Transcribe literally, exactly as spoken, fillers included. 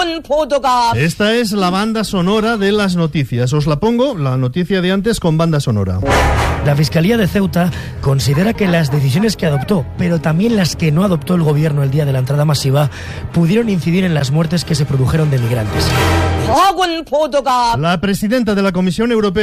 Esta es la banda sonora de las noticias. Os la pongo, la noticia de antes con banda sonora. La Fiscalía de Ceuta considera que las decisiones que adoptó, pero también las que no adoptó el gobierno el día de la entrada masiva, pudieron incidir en las muertes que se produjeron de migrantes. La presidenta de la Comisión Europea